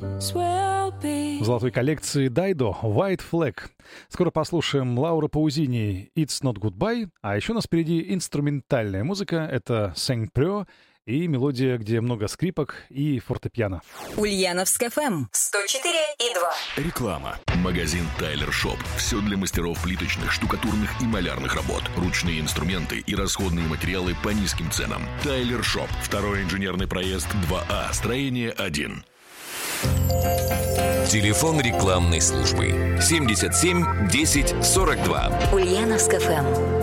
В золотой коллекции Дайдо «White Flag». Скоро послушаем Лаура Паузини «It's Not Goodbye», а еще у нас впереди инструментальная музыка. Это «Saint Preux» и мелодия, где много скрипок и фортепиано. Ульяновск ФМ 104,2. Реклама. Магазин Тайлер Шоп. Все для мастеров плиточных, штукатурных и малярных работ. Ручные инструменты и расходные материалы по низким ценам. Тайлер Шоп. Второй инженерный проезд 2А. Строение 1. Телефон рекламной службы 77 10 42. Ульяновск ФМ.